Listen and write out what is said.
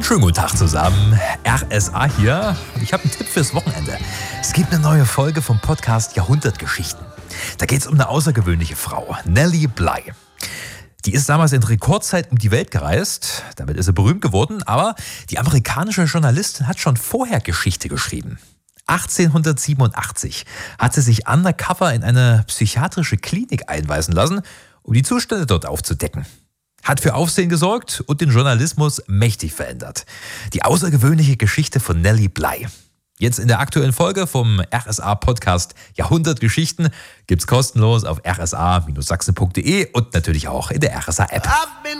Schönen guten Tag zusammen, RSA hier. Ich habe einen Tipp fürs Wochenende. Es gibt eine neue Folge vom Podcast Jahrhundertgeschichten. Da geht es um eine außergewöhnliche Frau, Nellie Bly. Die ist damals in Rekordzeit um die Welt gereist. Damit ist sie berühmt geworden. Aber die amerikanische Journalistin hat schon vorher Geschichte geschrieben. 1887 hat sie sich undercover in eine psychiatrische Klinik einweisen lassen, um die Zustände dort aufzudecken. Hat für Aufsehen gesorgt und den Journalismus mächtig verändert. Die außergewöhnliche Geschichte von Nellie Bly. Jetzt in der aktuellen Folge vom RSA-Podcast Jahrhundertgeschichten gibt's kostenlos auf rsa-sachsen.de und natürlich auch in der RSA-App.